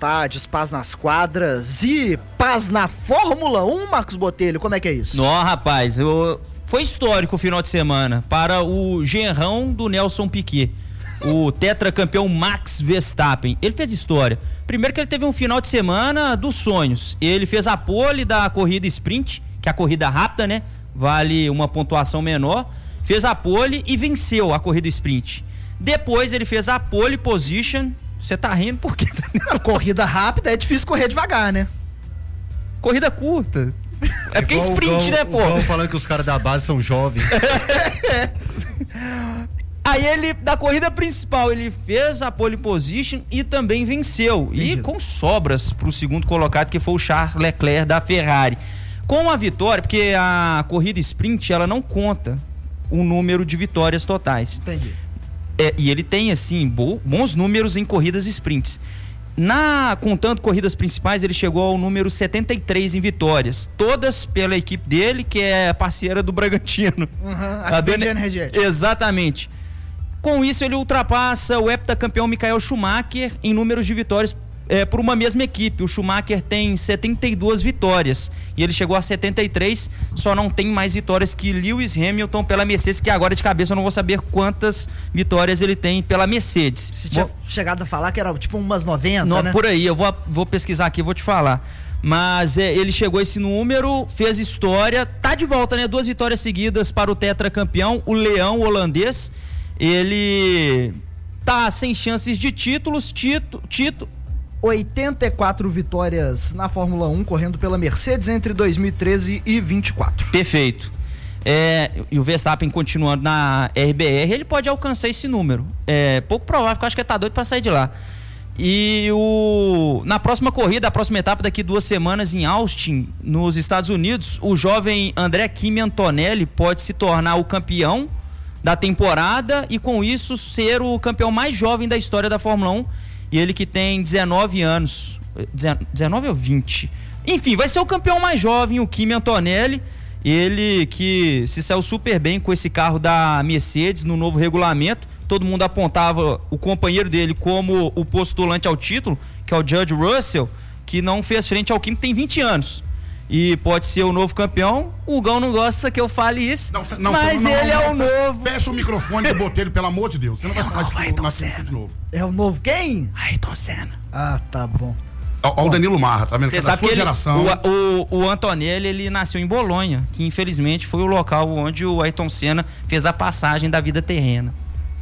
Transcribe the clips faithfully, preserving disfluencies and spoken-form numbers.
estádios, paz nas quadras e paz na Fórmula um, Marcos Botelho, como é que é isso? Não, rapaz, eu... foi histórico o final de semana para o genrão do Nelson Piquet, o tetracampeão Max Verstappen. Ele fez história. Primeiro que ele teve um final de semana dos sonhos. Ele fez a pole da corrida sprint, que é a corrida rápida, né? Vale uma pontuação menor. Fez a pole e venceu a corrida sprint. Depois ele fez a pole position. Você tá rindo por quê? Corrida rápida é difícil correr devagar, né? Corrida curta. É porque é sprint, igual, né, pô? Igual falando que os caras da base são jovens. Aí ele, da corrida principal, ele fez a pole position e também venceu. Entendi. E com sobras pro segundo colocado, que foi o Charles Leclerc da Ferrari. Com a vitória, porque a corrida sprint, ela não conta o número de vitórias totais. Entendi. É, e ele tem, assim, bo, bons números em corridas sprints. Na, contando corridas principais, ele chegou ao número setenta e três em vitórias. Todas pela equipe dele, que é parceira do Bragantino. Uhum, a a Dani... Exatamente. Com isso, ele ultrapassa o heptacampeão Michael Schumacher em números de vitórias é, por uma mesma equipe. O Schumacher tem setenta e duas vitórias e ele chegou a setenta e três, só não tem mais vitórias que Lewis Hamilton pela Mercedes, que agora de cabeça eu não vou saber quantas vitórias ele tem pela Mercedes. Você tinha vou... chegado a falar que era tipo umas noventa, não, né? Por aí, eu vou, vou pesquisar aqui e vou te falar. Mas é, ele chegou a esse número, fez história, tá de volta, né? Duas vitórias seguidas para o tetracampeão, o leão holandês. Ele tá sem chances de títulos, tito, tito. oitenta e quatro vitórias na Fórmula um, correndo pela Mercedes entre dois mil e treze e vinte e quatro. Perfeito. É, e o Verstappen continuando na R B R, ele pode alcançar esse número. É pouco provável, porque eu acho que ele tá doido para sair de lá. E o, na próxima corrida, a próxima etapa daqui duas semanas em Austin, nos Estados Unidos, o jovem André Kimi Antonelli pode se tornar o campeão da temporada e com isso ser o campeão mais jovem da história da Fórmula um. E ele que tem dezenove anos, dezenove ou vinte, enfim, vai ser o campeão mais jovem, o Kimi Antonelli. Ele que se saiu super bem com esse carro da Mercedes no novo regulamento. Todo mundo apontava o companheiro dele como o postulante ao título, que é o George Russell, que não fez frente ao Kimi, que tem vinte anos. E pode ser o novo campeão. O Gão não gosta que eu fale isso, não, não, mas não, ele não, é o não, novo. Fecha o microfone do Botelho, pelo amor de Deus. Você não vai falar isso de novo. É o novo quem? Ayrton Senna. Ah, tá bom. Olha o Danilo Marra, tá vendo? Você sabe que ele, geração. O, o, o Antonelli, ele nasceu em Bolonha, que infelizmente foi o local onde o Ayrton Senna fez a passagem da vida terrena.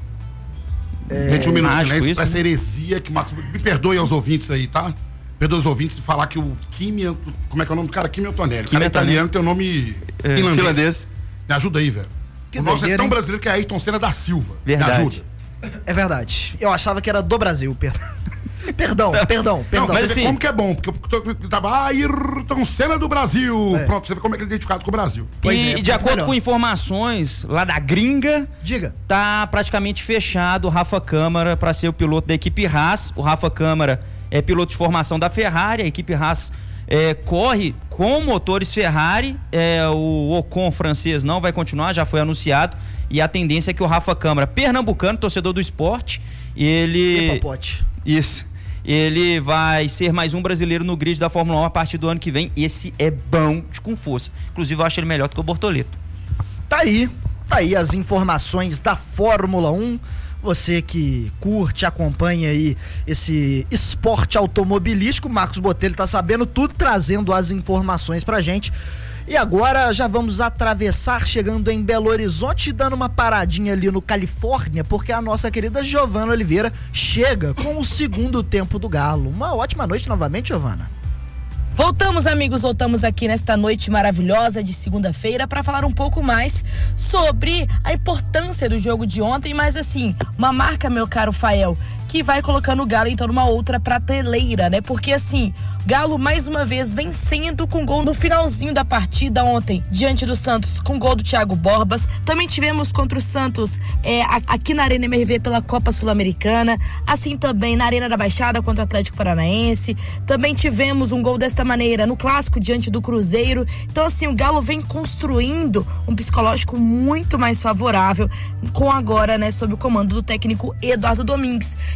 É, gente, um minuto de silêncio pra essa heresia que Marcos... Me perdoe aos ouvintes aí, tá? Perdoe aos ouvintes de falar que o Kimi... Como é que é o nome do cara? Kimi Antonelli. O cara é italiano, tem o nome é, finlandês. finlandês. Me ajuda aí, velho. O nosso é tão hein? brasileiro que é Ayrton Senna da Silva. Verdade. Me ajuda. É verdade. Eu achava que era do Brasil, perdão. Perdão, perdão, perdão. Não, mas assim, como que é bom, porque eu tava Ayrton Senna do Brasil. É. Pronto, você vê como é que ele é identificado com o Brasil. Pois e é, de acordo melhor. com informações lá da gringa, diga, tá praticamente fechado o Rafa Câmara para ser o piloto da equipe Haas. O Rafa Câmara é piloto de formação da Ferrari, a equipe Haas é, corre com motores Ferrari, é, o Ocon francês não vai continuar, já foi anunciado, e a tendência é que o Rafa Câmara, pernambucano, torcedor do esporte, ele... Epa, pote. Isso. Ele vai ser mais um brasileiro no grid da Fórmula um a partir do ano que vem. Esse é bom de com força. Inclusive, eu acho ele melhor do que o Bortoleto. Tá aí, tá aí as informações da Fórmula um. Você que curte, acompanha aí esse esporte automobilístico, Marcos Botelho tá sabendo tudo, trazendo as informações pra gente. E agora já vamos atravessar, chegando em Belo Horizonte, dando uma paradinha ali no Califórnia, porque a nossa querida Giovana Oliveira chega com o segundo tempo do Galo. Uma ótima noite novamente, Giovana. Voltamos, amigos, voltamos aqui nesta noite maravilhosa de segunda-feira para falar um pouco mais sobre a importância do jogo de ontem, mas assim, uma marca, meu caro Fael, que vai colocando o Galo então numa outra prateleira, né? Porque assim, Galo mais uma vez vencendo com gol no finalzinho da partida ontem, diante do Santos, com gol do Thiago Borbas. Também tivemos contra o Santos é, aqui na Arena M R V pela Copa Sul-Americana, assim também na Arena da Baixada contra o Atlético Paranaense. Também tivemos um gol desta maneira no Clássico diante do Cruzeiro. Então assim, o Galo vem construindo um psicológico muito mais favorável com agora, né, sob o comando do técnico Eduardo Domingues.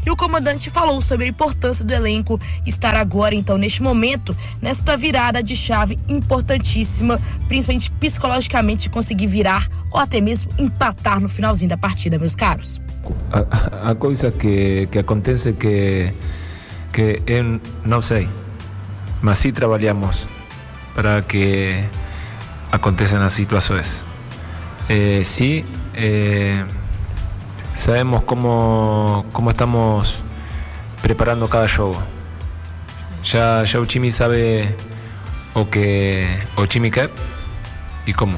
E o comandante falou sobre a importância do elenco estar agora, então, neste momento, nesta virada de chave importantíssima, principalmente psicologicamente, conseguir virar ou até mesmo empatar no finalzinho da partida, meus caros. A, a coisa que, que acontece que, que eu não sei, mas sim trabalhamos para que aconteçam as situações. Eh, sí, eh, sabemos cómo, cómo estamos preparando cada jogo. Já, já o time sabe o que o time quer e como.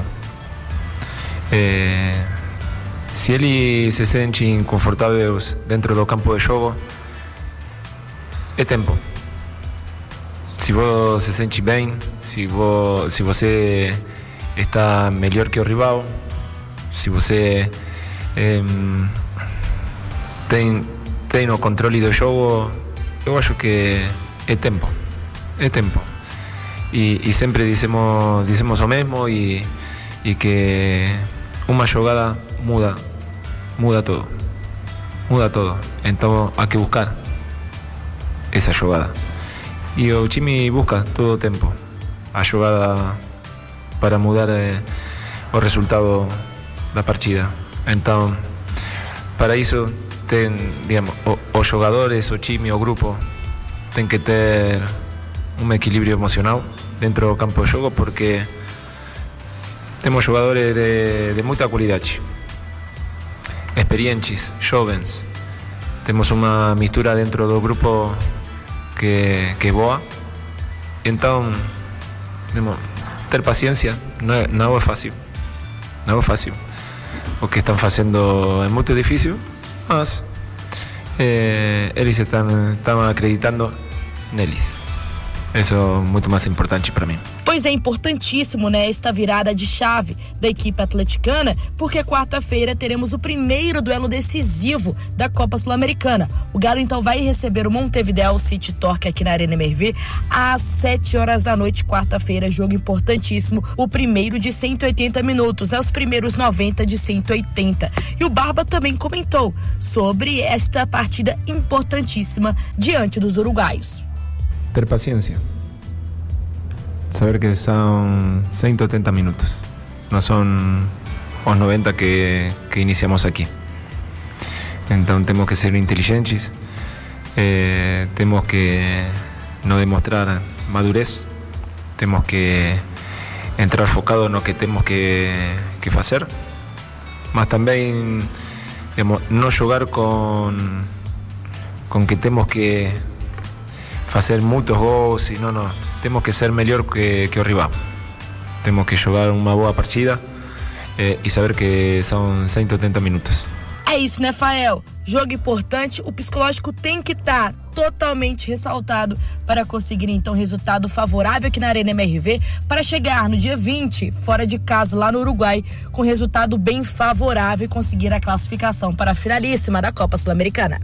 Eh, se eles se sentem confortáveis dentro do campo de jogo, é tempo. Se você se sente bem, se, vo, se você está melhor que o rival, se você eh, tem, tem o controle do jogo, eu acho que é tempo. É tempo. E, e sempre dizemos, dizemos o mesmo e, e que uma jogada muda, muda todo. Muda todo. Então há que buscar essa jogada. E o time busca todo o tempo a jogada para mudar eh, o resultado da partida. Então, para isso, tem, digamos, o, os jogadores, o time, o grupo, tem que ter um equilíbrio emocional dentro do campo de jogo, porque temos jogadores de, de muita qualidade, experientes, jovens. Temos uma mistura dentro do grupo que, que é boa. Então, digamos, ter paciência não é, não é fácil. Não é fácil. O que estão fazendo é muito difícil, mas eh, eles estão, estão acreditando neles. Isso é muito mais importante para mim. Pois é importantíssimo, né, esta virada de chave da equipe atleticana, porque quarta-feira teremos o primeiro duelo decisivo da Copa Sul-Americana. O Galo então vai receber o Montevideo City Torque aqui na Arena M R V às sete horas da noite, quarta-feira, jogo importantíssimo, o primeiro de cento e oitenta minutos, né, os primeiros noventa de cento e oitenta. E o Barba também comentou sobre esta partida importantíssima diante dos uruguaios. Ter paciência. Saber que são cento e oitenta minutos. Não são os noventa que, que iniciamos aqui. Então temos que ser inteligentes. Eh, temos que não demonstrar madurez. Temos que entrar focado no que temos que, que fazer. Mas também, digamos, não jogar com, com que temos que fazer muitos gols, e não, não. Temos que ser melhor que, que o rival. Temos que jogar uma boa partida eh, e saber que são cento e oitenta minutos. É isso, né, Fael? Jogo importante, o psicológico tem que estar tá totalmente ressaltado para conseguir, então, resultado favorável aqui na Arena M R V, para chegar no dia vinte, fora de casa, lá no Uruguai, com resultado bem favorável e conseguir a classificação para a finalíssima da Copa Sul-Americana.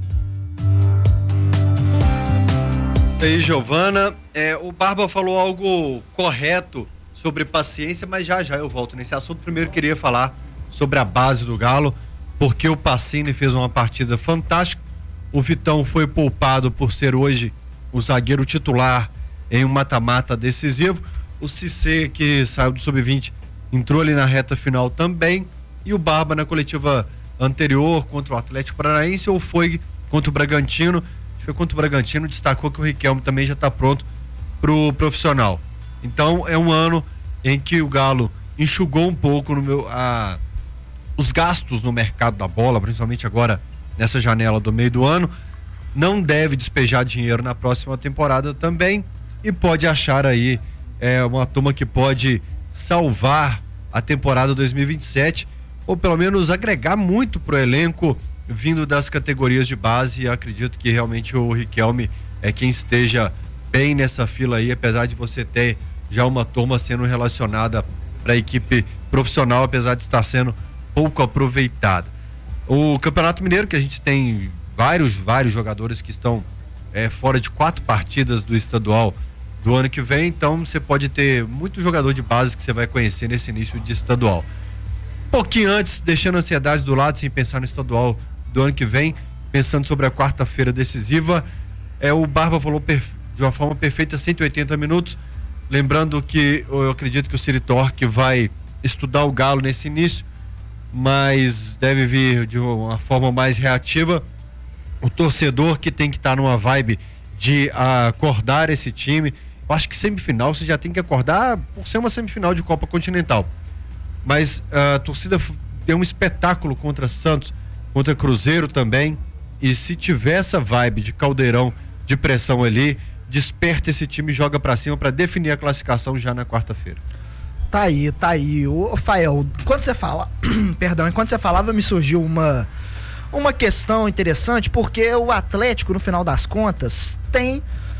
E aí, Giovana, é, o Barba falou algo correto sobre paciência, mas já já eu volto nesse assunto. Primeiro queria falar sobre a base do Galo, porque o Pacini fez uma partida fantástica. O Vitão foi poupado por ser hoje o zagueiro titular em um mata-mata decisivo. O Cissé, que saiu do sub vinte, entrou ali na reta final também. E o Barba, na coletiva anterior contra o Atlético Paranaense, ou foi contra o Bragantino, foi contra o Bragantino, destacou que o Riquelme também já está pronto pro profissional. Então é um ano em que o Galo enxugou um pouco no meu, a, os gastos no mercado da bola, principalmente agora nessa janela do meio do ano. Não deve despejar dinheiro na próxima temporada também, e pode achar aí é, uma turma que pode salvar a temporada dois mil e vinte e sete, ou pelo menos agregar muito pro elenco vindo das categorias de base. Acredito que realmente o Riquelme é quem esteja bem nessa fila aí, apesar de você ter já uma turma sendo relacionada para a equipe profissional, apesar de estar sendo pouco aproveitada. O Campeonato Mineiro, que a gente tem vários, vários jogadores que estão é, fora de quatro partidas do estadual do ano que vem, então você pode ter muito jogador de base que você vai conhecer nesse início de estadual. Pouquinho antes, deixando a ansiedade do lado, sem pensar no estadual do ano que vem, pensando sobre a quarta-feira decisiva. É, o Barba falou perfe... de uma forma perfeita, cento e oitenta minutos. Lembrando que eu acredito que o City Torque vai estudar o Galo nesse início, mas deve vir de uma forma mais reativa. O torcedor que tem que estar numa vibe de acordar esse time. Eu acho que semifinal você já tem que acordar por ser uma semifinal de Copa Continental. Mas a torcida deu um espetáculo contra Santos, contra Cruzeiro também. E se tiver essa vibe de caldeirão de pressão ali, desperta esse time e joga pra cima pra definir a classificação já na quarta-feira. Tá aí, tá aí. Ô, Fael, quando você fala, perdão, enquanto você falava, me surgiu uma, uma questão interessante, porque o Atlético, no final das contas, tem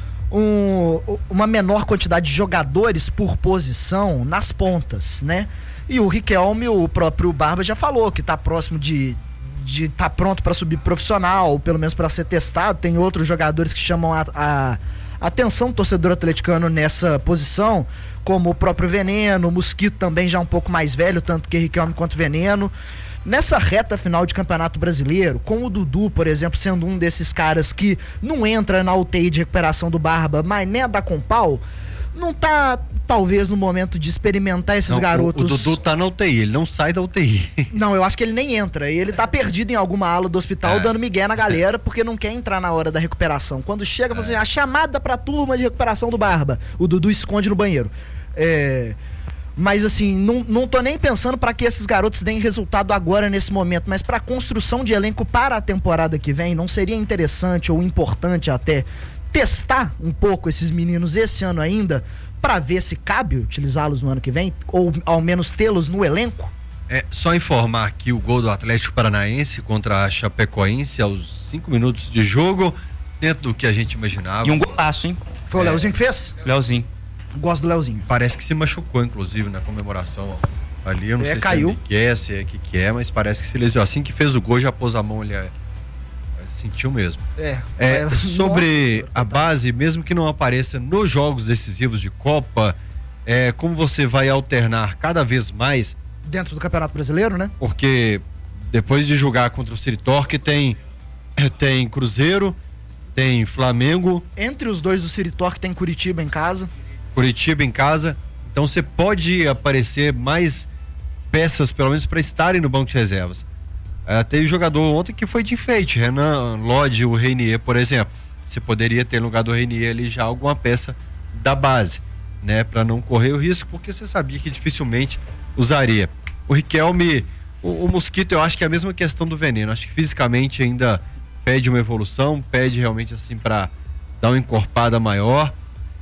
um, uma menor quantidade de jogadores por posição nas pontas, né? E o Riquelme, o próprio Barba já falou que tá próximo de de estar tá pronto para subir profissional, ou pelo menos para ser testado. Tem outros jogadores que chamam a, a atenção do torcedor atleticano nessa posição, como o próprio Veneno, o Mosquito também já um pouco mais velho, tanto que Riquelme quanto Veneno. Nessa reta final de Campeonato Brasileiro, com o Dudu, por exemplo, sendo um desses caras que não entra na U T I de recuperação do Barba, mas nem a dá com pau, não tá, talvez, no momento de experimentar esses não, garotos. O, o Dudu tá na U T I, ele não sai da U T I. Não, eu acho que ele nem entra. Ele tá perdido em alguma ala do hospital, é. dando migué na galera, porque não quer entrar na hora da recuperação. Quando chega, é. assim, a chamada pra turma de recuperação do Barba, o Dudu esconde no banheiro. É... Mas assim, não, não tô nem pensando para que esses garotos deem resultado agora nesse momento, mas para construção de elenco para a temporada que vem, não seria interessante ou importante até testar um pouco esses meninos esse ano ainda, para ver se cabe utilizá-los no ano que vem, ou ao menos tê-los no elenco? É só informar que o gol do Atlético Paranaense contra a Chapecoense aos cinco minutos de jogo, dentro do que a gente imaginava. E um golaço, hein? Foi o é. Leozinho que fez? Leozinho. Gosto do Leozinho. Parece que se machucou, inclusive, na comemoração ali. Eu não é, sei caiu. se é que é, se é que, que é, mas parece que se lesionou. Assim que fez o gol, já pôs a mão ali. É, sentiu mesmo. É. é, é sobre nossa, a base, mesmo que não apareça nos jogos decisivos de Copa, é, como você vai alternar cada vez mais. Dentro do Campeonato Brasileiro, né? Porque depois de jogar contra o City Torque, tem, tem Cruzeiro, tem Flamengo. Entre os dois do City Torque tem Curitiba em casa. Curitiba em casa, então você pode aparecer mais peças, pelo menos para estarem no banco de reservas. É, teve jogador ontem que foi de enfeite, Renan Lodge, o Reinier, por exemplo. Você poderia ter no lugar do Reinier ali já alguma peça da base, né, para não correr o risco, porque você sabia que dificilmente usaria. O Riquelme, o, o Mosquito, eu acho que é a mesma questão do Veneno. Acho que fisicamente ainda pede uma evolução, pede realmente assim para dar uma encorpada maior.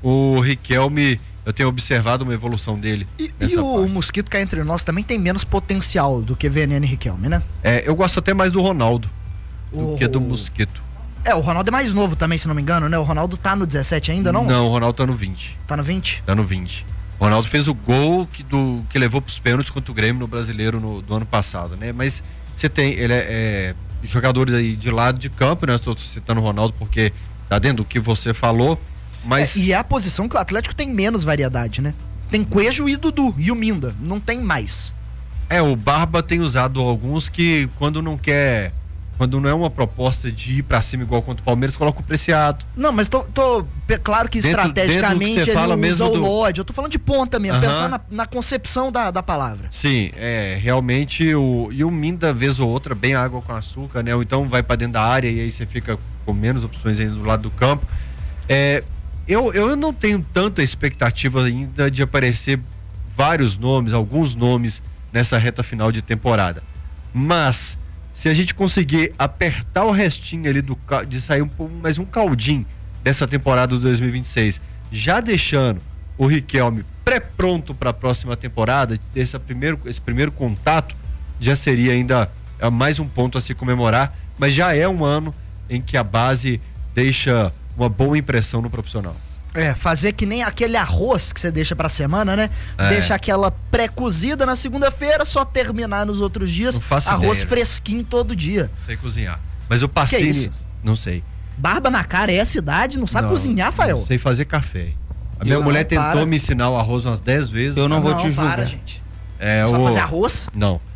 O Riquelme, eu tenho observado uma evolução dele. E, e o, o Mosquito, que é entre nós, também tem menos potencial do que Veneno e Riquelme, né? É, eu gosto até mais do Ronaldo do o... que do Mosquito. É, o Ronaldo é mais novo também, se não me engano, né? O Ronaldo tá no dezessete ainda, não? Não, o Ronaldo tá no vinte. Tá no vinte? Tá no vinte. O Ronaldo fez o gol que, do, que levou pros pênaltis contra o Grêmio no Brasileiro no, do ano passado, né? Mas você tem, ele é, é jogadores aí de lado de campo, né? Estou citando o Ronaldo porque tá dentro do que você falou. Mas... É, e é a posição que o Atlético tem menos variedade, né? Tem Coelho e Dudu e o Minda, não tem mais. É, o Barba tem usado alguns que quando não quer, quando não é uma proposta de ir pra cima igual contra o Palmeiras, coloca o Preciado. Não, mas tô, tô claro que dentro, estrategicamente dentro que ele fala usa mesmo o do... Lodge, eu tô falando de ponta mesmo, uh-huh. pensando na, na concepção da, da palavra. Sim, é, realmente o, e o Minda vez ou outra bem água com açúcar, né? Ou então vai pra dentro da área e aí você fica com menos opções aí do lado do campo. É... Eu, eu não tenho tanta expectativa ainda de aparecer vários nomes, alguns nomes nessa reta final de temporada. Mas, se a gente conseguir apertar o restinho ali do, de sair um, mais um caldinho dessa temporada de dois mil e vinte e seis, já deixando o Riquelme pré-pronto para a próxima temporada, esse primeiro, esse primeiro contato, já seria ainda mais um ponto a se comemorar, mas já é um ano em que a base deixa uma boa impressão no profissional. É, fazer que nem aquele arroz que você deixa pra semana, né? É. Deixa aquela pré-cozida na segunda-feira, só terminar nos outros dias. Não faço arroz ideia, fresquinho todo dia. Não sei cozinhar. Mas o Pacini, não sei. Barba na cara, é a cidade, não sabe não, cozinhar, Fael? Não sei fazer café. A minha eu mulher não, tentou para. me ensinar o arroz umas dez vezes. Eu não, não vou não, te julgar. Para, gente. É, não sabe o... fazer arroz? Não.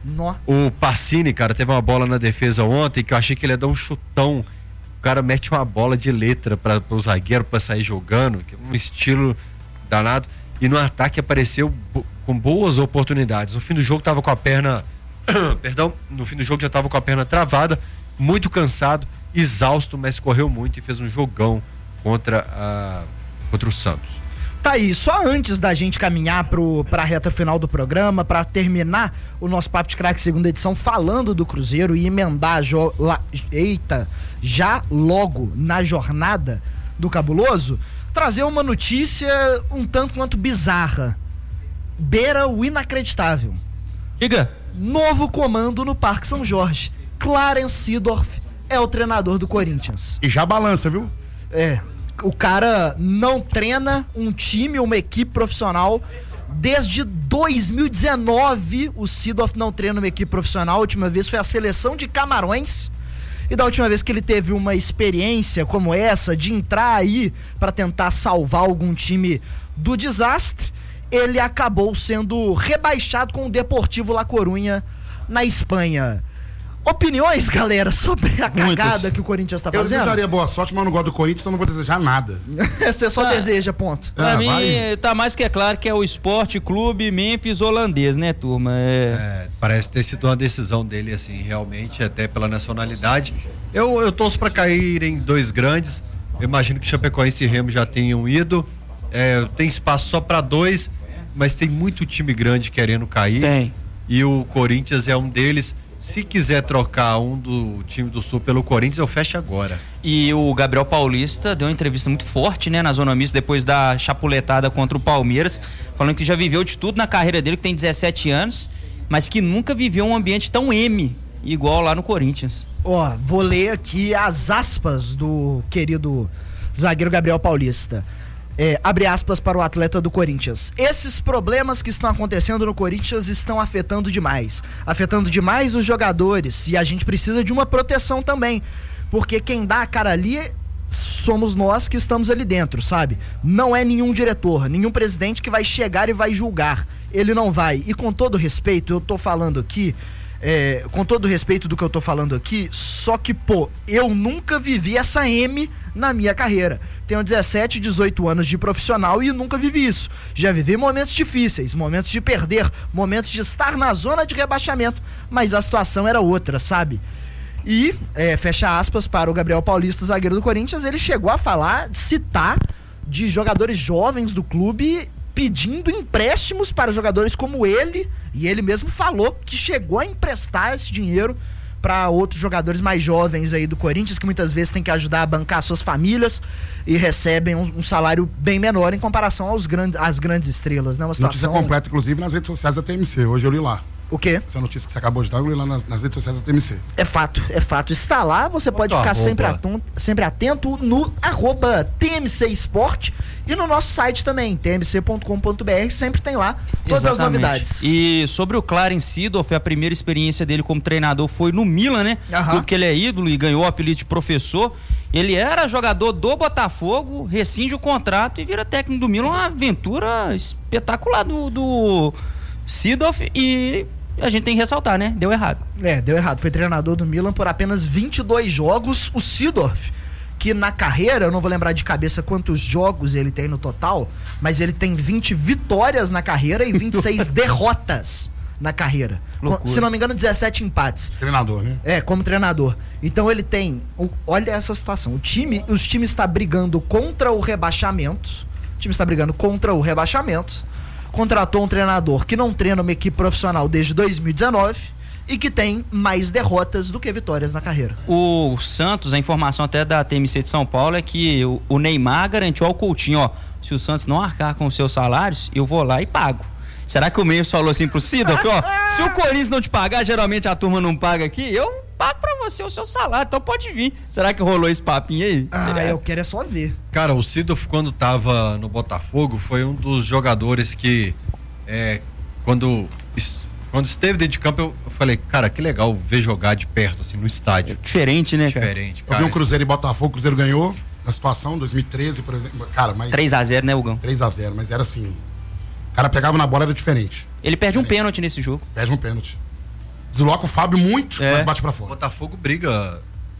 No. O Pacini, cara, teve uma bola na defesa ontem que eu achei que ele ia dar um chutão. O cara mete uma bola de letra para o zagueiro para sair jogando, que é um estilo danado. E no ataque apareceu com boas oportunidades. No fim do jogo tava com a perna, perdão, no fim do jogo já tava com a perna travada, muito cansado, exausto, mas correu muito e fez um jogão contra a contra o Santos. Tá aí, só antes da gente caminhar pro, pra reta final do programa, pra terminar o nosso Papo de Craque segunda edição falando do Cruzeiro e emendar jo, la, eita, já logo na jornada do Cabuloso, trazer uma notícia um tanto quanto bizarra. Beira o inacreditável. Diga. Novo comando no Parque São Jorge. Clarence Seedorf é o treinador do Corinthians. E já balança, viu? É. O cara não treina um time, uma equipe profissional desde dois mil e dezenove. O Seedorf não treina uma equipe profissional. A última vez foi a seleção de Camarões. E da última vez que ele teve uma experiência como essa, de entrar aí para tentar salvar algum time do desastre, ele acabou sendo rebaixado com o Deportivo La Corunha na Espanha. Opiniões, galera, sobre a Muitas. cagada que o Corinthians tá fazendo? Eu desejaria boa sorte, mas eu não gosto do Corinthians, então não vou desejar nada. Você só ah, deseja, ponto. Pra ah, mim, vai. Tá mais que é claro que é o Esporte Clube Memphis holandês, né, turma? É... É, parece ter sido uma decisão dele, assim, realmente, até pela nacionalidade. Eu, eu torço pra cair em dois grandes. Eu imagino que Chapecoense e Remo já tenham ido. É, tem espaço só pra dois, mas tem muito time grande querendo cair. Tem. E o Corinthians é um deles. Se quiser trocar um do time do Sul pelo Corinthians, eu fecho agora. E o Gabriel Paulista deu uma entrevista muito forte, né, na Zona Mista, depois da chapuletada contra o Palmeiras, falando que já viveu de tudo na carreira dele, que tem dezessete anos, mas que nunca viveu um ambiente tão M, igual lá no Corinthians. Ó, vou ler aqui as aspas do querido zagueiro Gabriel Paulista. É, abre aspas para o atleta do Corinthians. Esses problemas que estão acontecendo no Corinthians estão afetando demais. Afetando demais os jogadores. E a gente precisa de uma proteção também. Porque quem dá a cara ali somos nós que estamos ali dentro, sabe? Não é nenhum diretor, nenhum presidente que vai chegar e vai julgar. Ele não vai. E com todo respeito, eu tô falando aqui... É, com todo respeito do que eu tô falando aqui, só que, pô, eu nunca vivi essa M na minha carreira. Tenho dezessete, dezoito anos de profissional e nunca vivi isso. Já vivi momentos difíceis, momentos de perder, momentos de estar na zona de rebaixamento, mas a situação era outra, sabe? E, é, fecha aspas para o Gabriel Paulista, zagueiro do Corinthians, ele chegou a falar, citar de jogadores jovens do clube pedindo empréstimos para jogadores como ele, e ele mesmo falou que chegou a emprestar esse dinheiro para outros jogadores mais jovens aí do Corinthians, que muitas vezes tem que ajudar a bancar suas famílias e recebem um, um salário bem menor em comparação aos grandes, às grandes estrelas, né? Uma situação... Notícia completa, inclusive, nas redes sociais da T M C, hoje eu li lá. O quê? Essa notícia que você acabou de dar, eu li lá nas, nas redes sociais da T M C. É fato, é fato. Está lá, você pode ficar sempre atento, sempre atento no arroba T M C Esporte e no nosso site também, t m c ponto com ponto b r, sempre tem lá todas Exatamente. as novidades. E sobre o Clarence Seedorf, a primeira experiência dele como treinador foi no Milan, né? Uhum. Porque ele é ídolo e ganhou o apelido de professor. Ele era jogador do Botafogo, rescinde o contrato e vira técnico do Milan. Uma aventura espetacular do, do Seedorf, e a gente tem que ressaltar, né? Deu errado. É, deu errado. Foi treinador do Milan por apenas vinte e dois jogos. O Seedorf, que na carreira, eu não vou lembrar de cabeça quantos jogos ele tem no total, mas ele tem vinte vitórias na carreira e vinte e seis derrotas na carreira. Loucura. Se não me engano, dezessete empates. Treinador, né? É, como treinador. Então ele tem... Olha essa situação. O time, os times estão brigando contra o rebaixamento. O time está brigando contra o rebaixamento. Contratou um treinador que não treina uma equipe profissional desde dois mil e dezenove e que tem mais derrotas do que vitórias na carreira. O Santos, a informação até da T M C de São Paulo é que o, o Neymar garantiu ao Coutinho, ó, se o Santos não arcar com os seus salários, eu vou lá e pago. Será que o Mendes falou assim pro Seedorf, ó, se o Corinthians não te pagar, geralmente a turma não paga aqui, eu pago pra você o seu salário, então pode vir. Será que rolou esse papinho aí? Ah, Seria? eu quero é só ver. Cara, o Seedorf, quando tava no Botafogo, foi um dos jogadores que, é, quando, quando esteve dentro de campo, eu falei, cara, que legal ver jogar de perto, assim, no estádio. É diferente, né? Diferente, cara. Eu vi um Cruzeiro e Botafogo, o Cruzeiro ganhou na situação, dois mil e treze, por exemplo, cara, mas... três a zero, né, Hugão? três a zero, mas era assim, o cara pegava na bola, era diferente. Ele perde diferente. um pênalti nesse jogo. Perde um pênalti. Desloca o Fábio muito, é. mas bate pra fora. O Botafogo briga...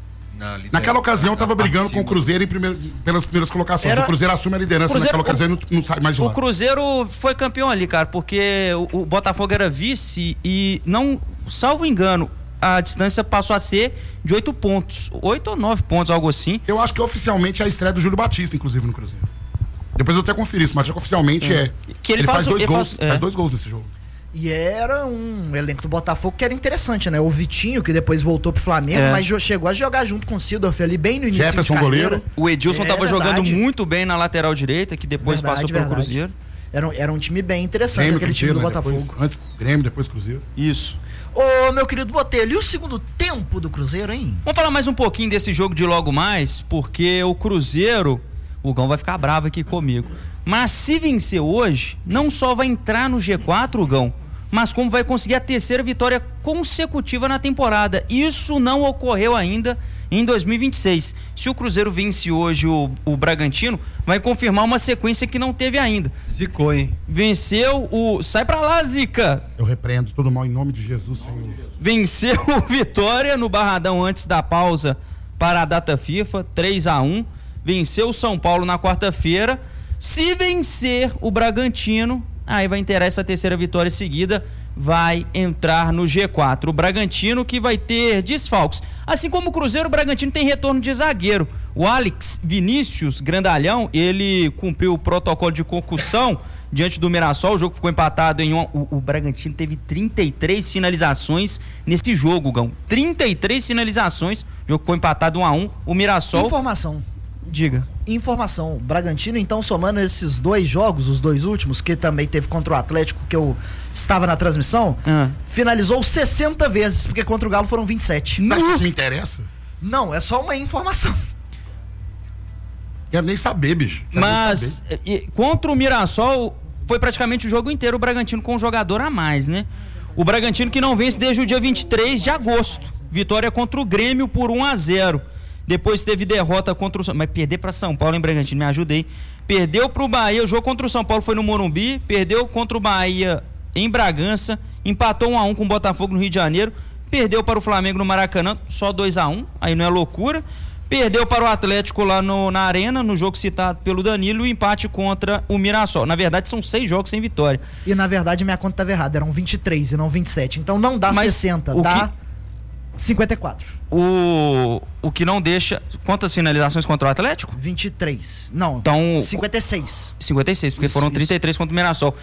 Na Naquela ocasião estava brigando com o Cruzeiro em primeiro, pelas primeiras colocações. Era... O Cruzeiro assume a liderança Cruzeiro, naquela ocasião e não, não sai mais de lá. O Cruzeiro foi campeão ali, cara, porque o, o Botafogo era vice e não, salvo engano, a distância passou a ser de oito pontos. Oito ou nove pontos, algo assim. Eu acho que oficialmente é a estreia do Júlio Batista, inclusive, no Cruzeiro. Depois eu até conferi isso, mas acho que oficialmente é. é. Que ele, ele faz, faz dois ele gols, faz, é. faz dois gols nesse jogo. E era um elenco do Botafogo que era interessante, né? O Vitinho, que depois voltou pro Flamengo, é. mas chegou a jogar junto com o Sidorf ali bem no início Jefferson, de carreira. goleiro. O Edilson é, tava verdade. jogando muito bem na lateral direita, que depois verdade, passou verdade. pelo Cruzeiro. Era, era um time bem interessante, Grêmio, aquele Cruzeiro, time do né? Botafogo. Depois, antes Grêmio, depois Cruzeiro. Isso. Ô, meu querido Botelho, e o segundo tempo do Cruzeiro, hein? Vamos falar mais um pouquinho desse jogo de logo mais, porque o Cruzeiro, o Gão vai ficar bravo aqui comigo, mas se vencer hoje, não só vai entrar no G quatro, Gão, mas como vai conseguir a terceira vitória consecutiva na temporada. Isso não ocorreu ainda em dois mil e vinte e seis. Se o Cruzeiro vence hoje o, o Bragantino, vai confirmar uma sequência que não teve ainda. Zicou, hein? Venceu o... Sai pra lá, Zica! Eu repreendo todo mal em nome de Jesus, Senhor. Venceu o Vitória no Barradão antes da pausa para a data FIFA, três a um. Venceu o São Paulo na quarta-feira. Se vencer o Bragantino, aí vai inteirar essa terceira vitória seguida, vai entrar no G quatro. O Bragantino que vai ter desfalques. Assim como o Cruzeiro, o Bragantino tem retorno de zagueiro. O Alex Vinícius Grandalhão, ele cumpriu o protocolo de concussão diante do Mirassol. O jogo ficou empatado em um... O, o Bragantino teve trinta e três finalizações nesse jogo, Gão. trinta e três finalizações. O jogo ficou empatado um a um. O Mirassol... Informação. Diga. Informação. Bragantino, então, somando esses dois jogos, os dois últimos, que também teve contra o Atlético, que eu estava na transmissão, ah. finalizou sessenta vezes, porque contra o Galo foram vinte e sete. Você acha que isso me interessa? Não, é só uma informação. Quero nem saber, bicho. Quero Mas, saber. E, contra o Mirassol, foi praticamente o jogo inteiro o Bragantino com um jogador a mais, né? O Bragantino que não vence desde o dia vinte e três de agosto. Vitória contra o Grêmio por um a zero. Depois teve derrota contra o... Mas perder para São Paulo, hein, Bragantino? Me ajuda aí. Perdeu pro Bahia, o jogo contra o São Paulo foi no Morumbi, perdeu contra o Bahia em Bragança, empatou um a um com o Botafogo no Rio de Janeiro, perdeu para o Flamengo no Maracanã, só dois a um, aí não é loucura. Perdeu para o Atlético lá no, na Arena, no jogo citado pelo Danilo, e empate contra o Mirassol. Na verdade, são seis jogos sem vitória. E na verdade, minha conta estava errada, eram vinte e três e não vinte e sete. Então não dá Mas sessenta, dá que... cinquenta e quatro. O, o que não deixa... Quantas finalizações contra o Atlético? vinte e três. Não, então, cinquenta e seis. cinquenta e seis, porque isso, foram trinta e três isso. Contra o Mirassol.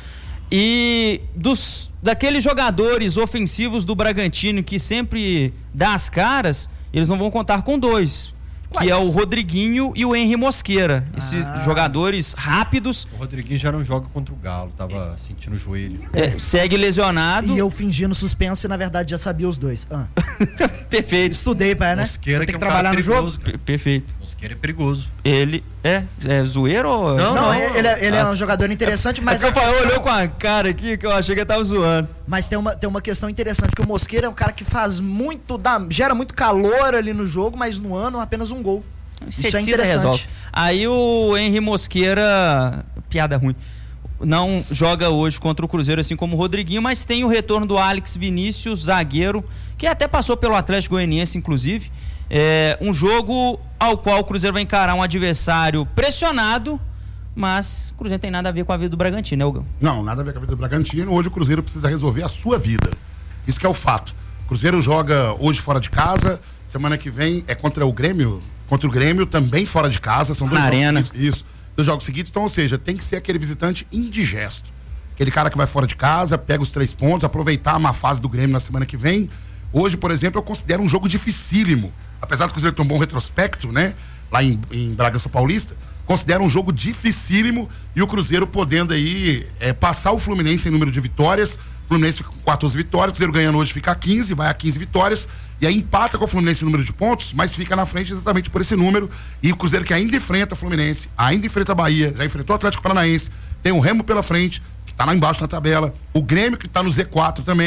E dos, daqueles jogadores ofensivos do Bragantino que sempre dá as caras, eles não vão contar com dois. Quais? Que é o Rodriguinho e o Henry Mosqueira. Esses ah. jogadores rápidos. O Rodriguinho já não joga contra o Galo, tava é. sentindo o joelho. É, segue lesionado. E eu fingindo suspenso e na verdade já sabia os dois. Ah. Perfeito. Estudei, pai, né? Mosqueira tem que, que é um trabalhar no jogo. P perfeito. Mosqueira é perigoso. Ele é, é zoeiro ou... Não, não, ele, é, ele ah. é um jogador interessante, mas... É que o Rafael olhou com a cara aqui que eu achei que ele tava zoando. Mas tem uma, tem uma questão interessante, que o Mosqueira é um cara que faz muito, dá, gera muito calor ali no jogo, mas no ano apenas um gol. Isso é interessante. Resolve. Aí o Henry Mosqueira, piada ruim, não joga hoje contra o Cruzeiro, assim como o Rodriguinho, mas tem o retorno do Alex Vinícius, zagueiro, que até passou pelo Atlético Goianiense, inclusive. É um jogo ao qual o Cruzeiro vai encarar um adversário pressionado, mas o Cruzeiro não tem nada a ver com a vida do Bragantino, né, Hugo? Não, nada a ver com a vida do Bragantino. Hoje o Cruzeiro precisa resolver a sua vida. Isso que é o fato. O Cruzeiro joga hoje fora de casa, semana que vem é contra o Grêmio, contra o Grêmio também fora de casa, são dois Na jogos arena. seguidos, isso, dois jogos seguidos, então, ou seja, tem que ser aquele visitante indigesto. Aquele cara que vai fora de casa, pega os três pontos, aproveitar a má fase do Grêmio na semana que vem. Hoje, por exemplo, eu considero um jogo dificílimo. Apesar do Cruzeiro ter um bom retrospecto, né? Lá em, em Bragança Paulista, considero um jogo dificílimo e o Cruzeiro podendo aí é, passar o Fluminense em número de vitórias. O Fluminense fica com quatorze vitórias, o Cruzeiro ganhando hoje fica a quinze, vai a quinze vitórias, e aí empata com o Fluminense em número de pontos, mas fica na frente exatamente por esse número. E o Cruzeiro que ainda enfrenta o Fluminense, ainda enfrenta a Bahia, já enfrentou o Atlético Paranaense, tem o Remo pela frente, que tá lá embaixo na tabela, o Grêmio que tá no Z quatro também.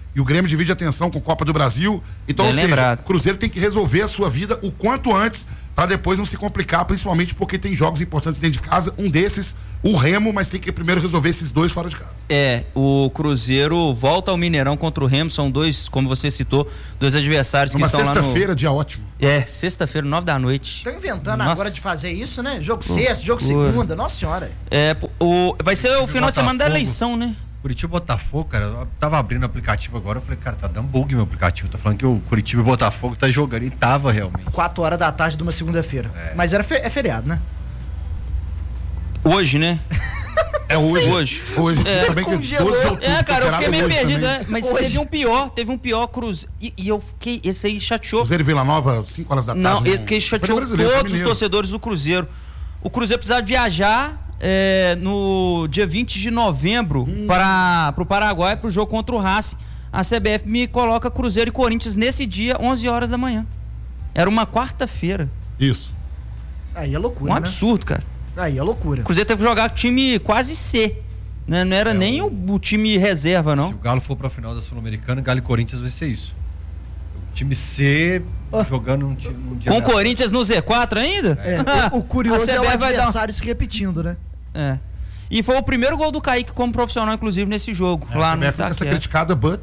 E o Grêmio divide a atenção com Copa do Brasil. Então, Bem ou seja, lembrado. o Cruzeiro tem que resolver a sua vida o quanto antes, para depois não se complicar, principalmente porque tem jogos importantes dentro de casa. Um desses, o Remo, mas tem que primeiro resolver esses dois fora de casa. É, o Cruzeiro volta ao Mineirão contra o Remo, são dois, como você citou, dois adversários Numa que estão lá no... sexta-feira, dia ótimo. É, sexta-feira, nove da noite. Estão inventando Nossa. agora de fazer isso, né? Jogo sexta, jogo loucura. segunda, nossa senhora. É, o, vai ser o final de semana da Botafogo. eleição, né? Curitiba e Botafogo, cara, eu tava abrindo o aplicativo agora, eu falei, cara, tá dando bug meu aplicativo, tá falando que o Curitiba e Botafogo tá jogando, e tava realmente. Quatro horas da tarde de uma segunda-feira. É. Mas era fe- é feriado, né? Hoje, né? É hoje. Hoje. Hoje. É, também que congelou. doze de outubro, É, cara, eu feriado fiquei meio hoje perdido, também. é, mas Hoje. teve um pior, teve um pior Cruzeiro. E, e eu fiquei, esse aí chateou. Cruzeiro e Vila Nova, cinco horas da tarde. Não, no- ele que Foi chateou brasileiro, foi todos os mineiro. torcedores do Cruzeiro. O Cruzeiro precisava viajar é, no dia vinte de novembro Hum. para o Paraguai para o jogo contra o Racing. A C B F me coloca Cruzeiro e Corinthians nesse dia, onze horas da manhã. Era uma quarta-feira. Isso. Aí é Um loucura, né? absurdo, cara. Aí é loucura. O Cruzeiro teve que jogar com time quase C. Né? Não era É, nem o, o time reserva, Se não. o Galo for pra final da Sul-Americana, Galo e Corinthians vai ser isso. O time C Ah. jogando num, ti- num dia Com o aleatório. Corinthians no Z quatro ainda? É, o, o curioso A C B é o F vai dar um- adversário se repetindo, né? É. E foi o primeiro gol do Kaique como profissional, inclusive, nesse jogo. É, lá a no C B F nunca ser Itaquera. criticada, but...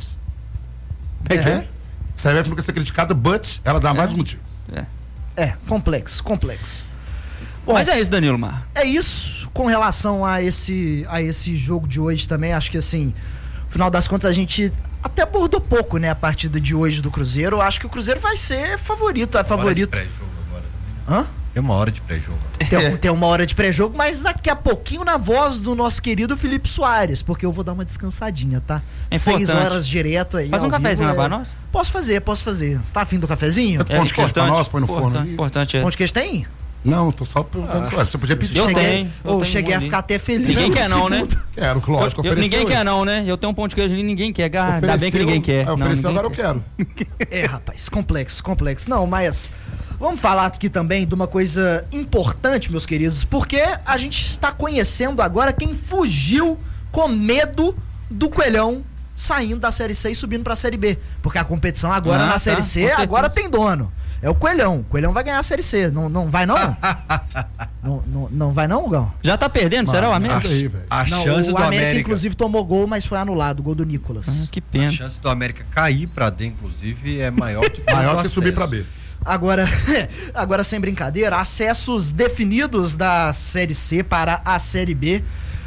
É que? A C B F nunca ser criticada, but ela dá mais motivos. É, complexo, complexo. Mas é isso, Danilo Mar. É isso com relação a esse, a esse jogo de hoje também. Acho que assim, no final das contas, a gente até abordou pouco, né, a partida de hoje do Cruzeiro. Acho que o Cruzeiro vai ser favorito, é Uma hora de favorito. pré-jogo agora também. Hã? Tem uma hora de pré-jogo. Tem, tem uma hora de pré-jogo, mas daqui a pouquinho na voz do nosso querido Felipe Soares, porque eu vou dar uma descansadinha, tá? É Seis importante. horas direto aí. Faz um ao cafezinho vivo, lá é- pra nós? Posso fazer, posso fazer. Você tá afim do cafezinho? Pão de queijo pra nós, põe no forno importante, ali. importante é. Pão de queijo tem? Não, tô só perguntando. Ué, você podia pedir. Eu cheguei, tenho, eu ou tenho cheguei um a ali. ficar até feliz. Ninguém no quer não, né? segundo. Quero, lógico. Eu- eu- ninguém ofereceu, quer não, né? Eu tenho um pão de queijo ali, ninguém quer. Ah, ainda Ofereceu, bem que ninguém quer. aí Não, Ofereceu, ninguém agora eu quer. quero. É, rapaz, complexo, complexo. Não, mas vamos falar aqui também de uma coisa importante, meus queridos, porque a gente está conhecendo agora quem fugiu com medo do Coelhão saindo da Série C e subindo pra Série B. Porque a competição agora Ah, na tá, Série com C, certeza. agora tem dono. É o Coelhão. O Coelhão vai ganhar a Série C. Não, não vai não? não, não? Não vai não, Gão? Já tá perdendo, será o Mano, América? nada aí, velho. A Não, chance o do América, América, inclusive, tomou gol, mas foi anulado. O gol do Nicolas. Ah, que a pena. chance do América cair pra D, inclusive, é maior do que Maior o que subir pra acesso. B. Agora, agora sem brincadeira, acessos definidos da Série C para a Série B.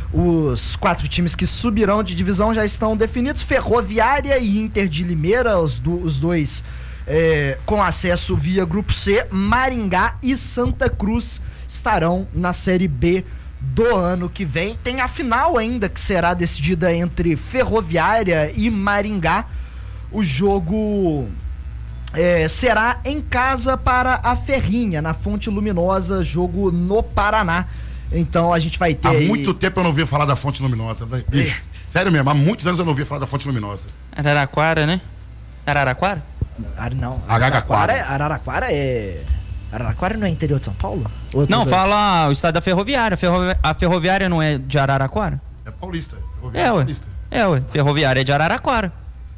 Os quatro times que subirão de divisão já estão definidos: Ferroviária e Inter de Limeira, os, do- os dois é, com acesso via Grupo C. Maringá e Santa Cruz estarão na Série B do ano que vem. Tem a final ainda, que será decidida entre Ferroviária e Maringá. O jogo é, será em casa para a Ferrinha, na Fonte Luminosa, jogo no Paraná. Então a gente vai ter Há aí- muito tempo eu não ouvia falar da Fonte Luminosa, velho. Bicho, sério mesmo, há muitos anos eu não ouvia falar da Fonte Luminosa. Araraquara, né? Araraquara? Ah, não. Araraquara. Araraquara é... Araraquara é... Araraquara não é interior de São Paulo? Ou eu tô Não, doido? fala o estádio da Ferroviária. Ferrovi- A Ferroviária não é de Araraquara? É paulista. É, ué. Paulista. É, ué. Ferroviária é de Araraquara.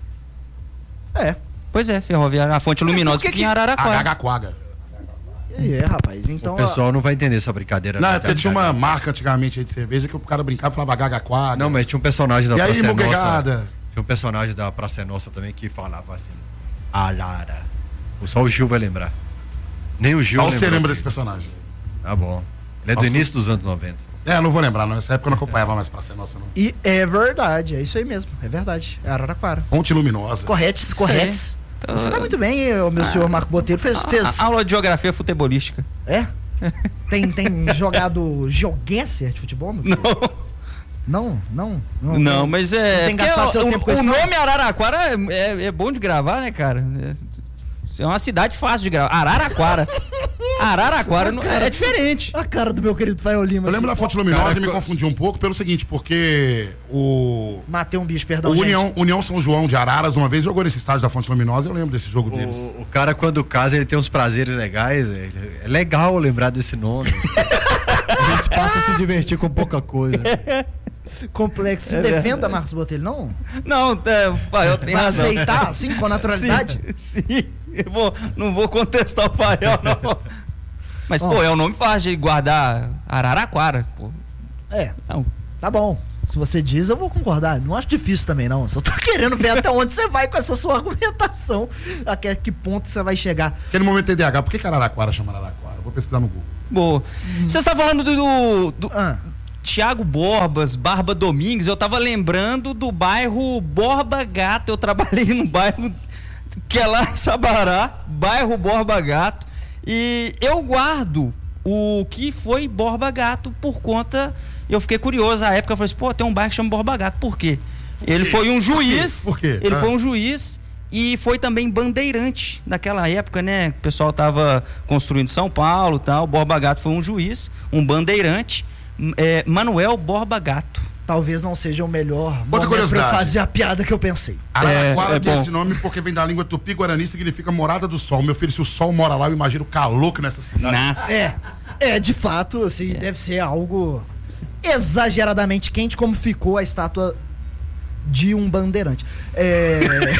É. Pois é, Ferroviária. A Fonte Luminosa por que fica que- em Araraquara. Agaquaga. É, rapaz. Então... O pessoal não vai entender essa brincadeira. Não, né? é porque tinha uma marca antigamente aí de cerveja que o cara brincava e falava Gagaquaga. Não, mas tinha um personagem da E aí, Praça é Nossa. muguegada? Tinha um personagem da Praça é Nossa também que falava assim: Alara. Só o Gil vai lembrar. Nem o Gil Só você lembrou lembra dele. desse personagem. Tá bom. Ele é do Nossa. início dos anos noventa. É, eu não vou lembrar, não. Nessa época eu não acompanhava mais pra ser nossa, não. E é verdade, é isso aí mesmo. É verdade. É Araraquara. Fonte Luminosa. Corretes, corretes. Então, Você tá muito bem, o meu senhor Marco Botelho fez... fez... a- aula de geografia futebolística. É? Tem, tem jogado geoguesser de futebol, meu filho? Não, não, não. Não, mas é. Não tem porque gastado o, seu o- tempo com o isso, não? nome Araraquara é, é, é bom de gravar, né, cara? É, é uma cidade fácil de gravar. Araraquara. Araraquara não- é diferente. A cara do meu querido Fael Lima. Eu lembro da aqui. Fonte Luminosa Cara, e me co- confundi um pouco pelo seguinte, porque o, Matei um bicho, o perdão, gente. União, União São João de Araras uma vez jogou nesse estádio da Fonte Luminosa, eu lembro desse jogo deles. O, o cara, quando casa, ele tem uns prazeres legais. velho. É legal lembrar desse nome. A gente passa a se divertir com pouca coisa. complexo. Se É defenda, verdade. Marcos Botelho, não? Não, é, o Fael tem Vai razão. aceitar, assim, com naturalidade? Sim, sim. Eu vou, não vou contestar o Fael, não. Mas, Ó. pô, é um nome fácil de guardar Araraquara, pô. É, Não. tá bom. Se você diz, eu vou concordar. Não acho difícil também, não. Só tô querendo ver até onde você vai com essa sua argumentação. Até que ponto você vai chegar. Aquele momento T D A H, por que que Araraquara chama Araraquara? Eu vou pesquisar no Google. Boa. Você está falando do, do, do Ah, Tiago Borbas, Barba Domingues. Eu tava lembrando do bairro Borba Gato. Eu trabalhei num bairro que é lá em Sabará, bairro Borba Gato. E eu guardo o que foi Borba Gato por conta... Eu fiquei curioso, na época eu falei assim, pô, tem um bairro que chama Borba Gato, por quê? Ele foi um juiz, Por quê? ele Ah. foi um juiz e foi também bandeirante naquela época, né? O pessoal tava construindo São Paulo e tal, Borba Gato foi um juiz, um bandeirante, é, Manuel Borba Gato. talvez não seja o melhor Outra momento pra eu curiosidade. fazer a piada que eu pensei. Araraquara É, é tem bom. esse nome porque vem da língua tupi-guarani, significa morada do sol. Meu filho, se o sol mora lá, eu imagino o calor que nessa cidade. Nossa. É, é, de fato, assim, deve ser algo exageradamente quente, como ficou a estátua de um bandeirante. É,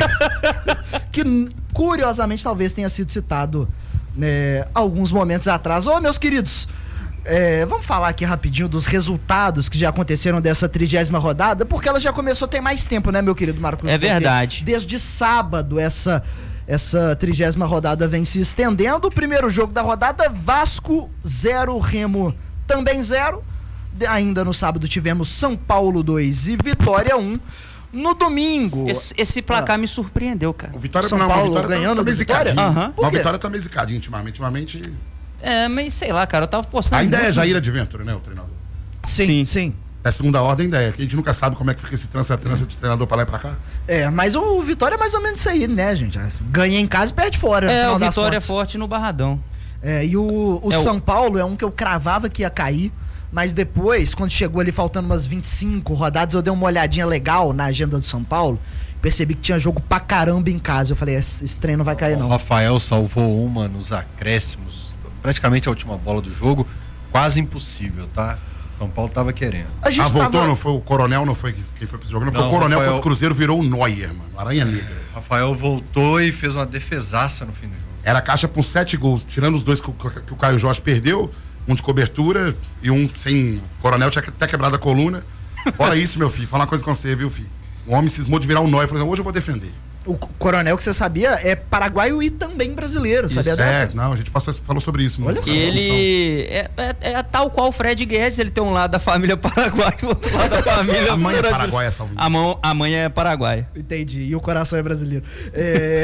que, curiosamente, talvez tenha sido citado né, alguns momentos atrás. Ô, meus queridos, é, vamos falar aqui rapidinho dos resultados que já aconteceram dessa trigésima rodada, porque ela já começou tem mais tempo, né, meu querido Marcos? É verdade. Porque desde sábado, essa... Essa trigésima rodada vem se estendendo. O primeiro jogo da rodada, Vasco zero, Remo também zero. De- ainda no sábado tivemos São Paulo dois e Vitória um. No domingo... Esse, esse placar me surpreendeu, cara. O Vitória São não, Paulo a Vitória ganhando tá, do tá meio Vitória? zicadinho. Aham. Por Mas a quê? Vitória tá meio zicadinho ultimamente. Ultimamente. É, mas sei lá, cara, eu tava postando. Ainda é muito- Jair Adventure, né, o treinador? Sim, Sim. sim. É a segunda ordem ainda é, que a gente nunca sabe como é que fica esse trança-trança de treinador pra lá e pra cá. É, mas o Vitória é mais ou menos isso aí, né, gente? Ganha em casa e perde fora. no É, final o das Vitória é contas. forte no Barradão. É, e o, o É o- São Paulo é um que eu cravava que ia cair, mas depois, quando chegou ali faltando umas vinte e cinco rodadas, eu dei uma olhadinha legal na agenda do São Paulo, percebi que tinha jogo pra caramba em casa. Eu falei, esse, esse trem não vai cair, O não. Rafael salvou uma nos acréscimos, praticamente a última bola do jogo, quase impossível, tá? São Paulo tava querendo. A gente Ah, voltou, tava... não foi o Coronel, não foi quem foi pra esse jogo, não. Porque Não, o Coronel Rafael- contra o Cruzeiro virou o Neuer, mano. Aranha Negra. Rafael voltou e fez uma defesaça no fim do jogo. Era a caixa com sete gols, tirando os dois que, o- que o Caio Jorge perdeu, um de cobertura e um sem. O Coronel tinha até quebrado a coluna. Fora isso, meu filho, fala uma coisa com você, viu, filho? O homem cismou de virar um Neuer. Falou, não, hoje eu vou defender. O Coronel, que você sabia, é paraguaio e também brasileiro, sabia É, dessa? não, a gente passou, falou sobre isso. Olha no- só. na Ele é, é- é tal qual o Fred Guedes, ele tem um lado da família paraguaia e o outro lado da família A mãe é brasileira. paraguaia, salvo A, mão, a mãe é paraguaia. Entendi, e o coração é brasileiro. É...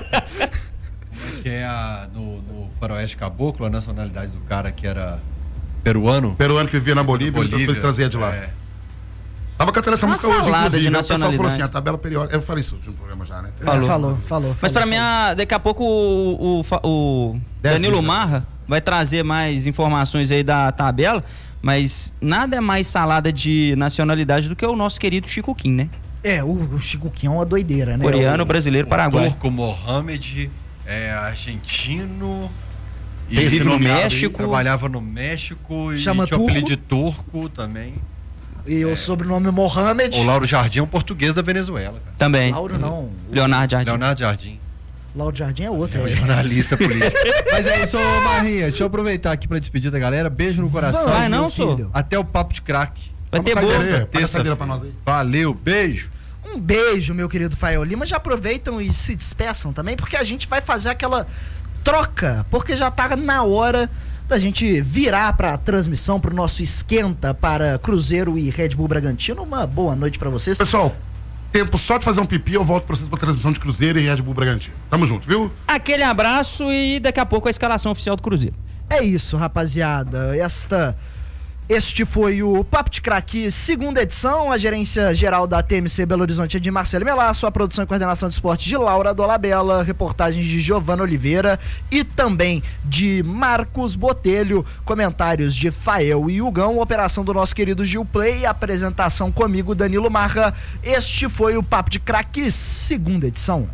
Que é a, no, no Faroeste Caboclo, a nacionalidade do cara que era peruano. Peruano que vivia na Bolívia, Bolívia, muitas coisas trazia de lá. é. Tava cantando essa Uma música hoje, salada inclusive. de Aí o pessoal falou nacionalidade. assim, a tabela periódica. Eu falei isso no programa já, né? Falou. É, falou, falou. Mas falou, pra mim, falou. a- daqui a pouco o, o, fa- o Dez Danilo vezes. Marra vai trazer mais informações aí da tabela, mas nada é mais salada de nacionalidade do que o nosso querido Chico Kim, né? É, o, o Chico Kim é uma doideira, né? Coreano, O- brasileiro, paraguaio. Turco Mohamed, é, argentino. E Tem esse Vive no nome árabe, México. trabalhava no México e Chama tinha o turco? apelido de turco também. E o sobrenome Mohamed. O Lauro Jardim é um português da Venezuela, cara. Também. Lauro não. Leonardo Jardim. Leonardo Jardim. Lauro Jardim é outro. É um é. jornalista político. Mas é isso, ô Marrinha. Deixa eu aproveitar aqui pra despedir da galera. Beijo no coração. Vai não, meu sou. filho. Até o papo de craque. Vai Vamos ter sair bolsa. daí, pega a terça-feira. saideira pra nós aí. Valeu, beijo. Um beijo, meu querido Fael Lima. Já aproveitam e se despeçam também, porque a gente vai fazer aquela troca, porque já tá na hora da gente virar pra transmissão, pro nosso esquenta para Cruzeiro e Red Bull Bragantino. Uma boa noite pra vocês. Pessoal, tempo só de fazer um pipi, eu volto pra vocês pra transmissão de Cruzeiro e Red Bull Bragantino. Tamo junto, viu? Aquele abraço e daqui a pouco a escalação oficial do Cruzeiro. É isso, rapaziada. Esta, este foi o Papo de Craque, segunda edição. A gerência geral da T M C Belo Horizonte é de Marcelo Melasso, a produção e coordenação de esporte de Laura Dolabella, reportagens de Giovana Oliveira e também de Marcos Botelho, comentários de Fael e Hugão, operação do nosso querido Gil Play, apresentação comigo, Danilo Marra. Este foi o Papo de Craque, segunda edição.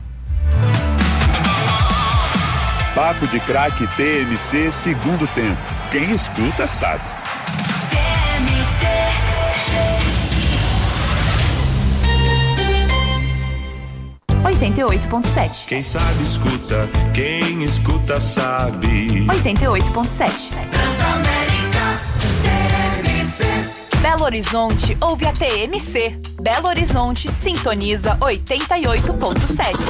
Papo de Craque T M C segundo tempo. Quem escuta sabe. T M C oitenta e oito ponto sete. Quem sabe escuta, quem escuta sabe. oitenta e oito ponto sete. Transamérica T M C. Belo Horizonte ouve a T M C. Belo Horizonte sintoniza oitenta e oito ponto sete.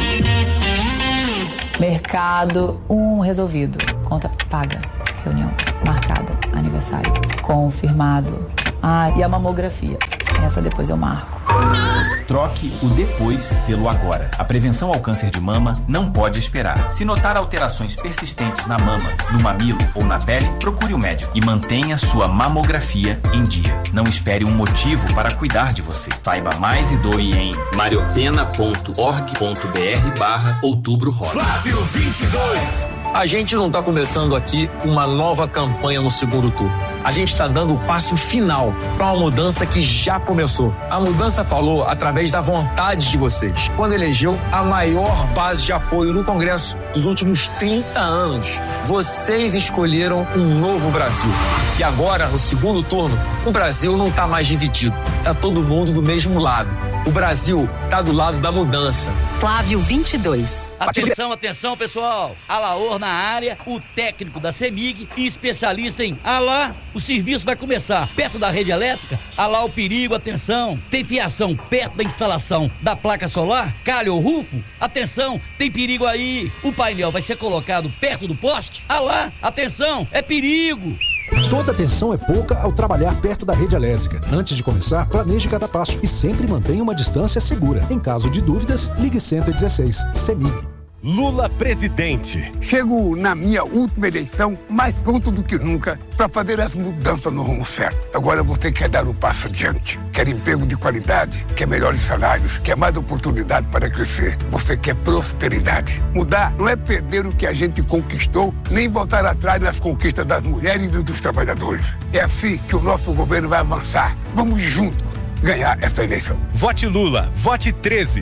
Mercado, um resolvido. Conta paga. Reunião marcada. Aniversário confirmado. Ah, e a mamografia. Essa depois eu marco. Troque o depois pelo agora. A prevenção ao câncer de mama não pode esperar. Se notar alterações persistentes na mama, no mamilo ou na pele, procure o médico e mantenha sua mamografia em dia. Não espere um motivo para cuidar de você. Saiba mais e doe em mariopena ponto org ponto br barra outubro rosa. Flávio vinte e dois. A gente não está começando aqui uma nova campanha no segundo turno. A gente está dando o passo final para uma mudança que já começou. A mudança falou através da vontade de vocês, quando elegeu a maior base de apoio no Congresso dos últimos trinta anos. Vocês escolheram um novo Brasil. E agora, no segundo turno, o Brasil não está mais dividido. Está todo mundo do mesmo lado. O Brasil está do lado da mudança. Flávio vinte e dois. Atenção, atenção, pessoal. Alaor na área, o técnico da CEMIG e especialista em Alá. O serviço vai começar perto da rede elétrica. Alá o perigo, atenção. Tem fiação perto da instalação da placa solar? Calha ou rufo? Atenção, tem perigo aí. O painel vai ser colocado perto do poste? Alá, atenção, é perigo. Toda atenção é pouca ao trabalhar perto da rede elétrica. Antes de começar, planeje cada passo e sempre mantenha uma distância segura. Em caso de dúvidas, ligue cento e dezesseis. CEMIG. Lula presidente. Chego na minha última eleição mais pronto do que nunca para fazer as mudanças no rumo certo. Agora você quer dar um passo adiante. Quer emprego de qualidade, quer melhores salários, quer mais oportunidade para crescer. Você quer prosperidade. Mudar não é perder o que a gente conquistou, nem voltar atrás nas conquistas das mulheres e dos trabalhadores. É assim que o nosso governo vai avançar. Vamos juntos ganhar essa eleição. Vote Lula, vote treze.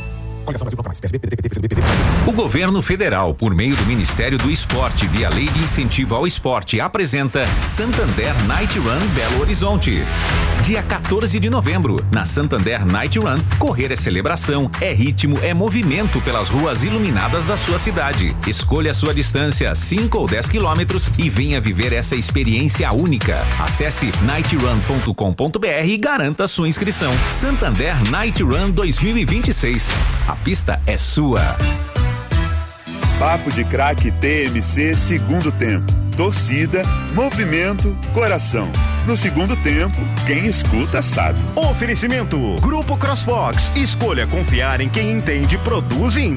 O governo federal, por meio do Ministério do Esporte, via Lei de Incentivo ao Esporte, apresenta Santander Night Run Belo Horizonte. Dia quatorze de novembro, na Santander Night Run, correr é celebração, é ritmo, é movimento pelas ruas iluminadas da sua cidade. Escolha a sua distância, cinco ou dez quilômetros, e venha viver essa experiência única. Acesse night run ponto com ponto br e garanta sua inscrição. Santander Night Run dois mil e vinte e seis. A pista é sua. Papo de Craque T M C segundo tempo. Torcida, movimento, coração. No segundo tempo, quem escuta sabe. Oferecimento Grupo CrossFox. Escolha confiar em quem entende, produz e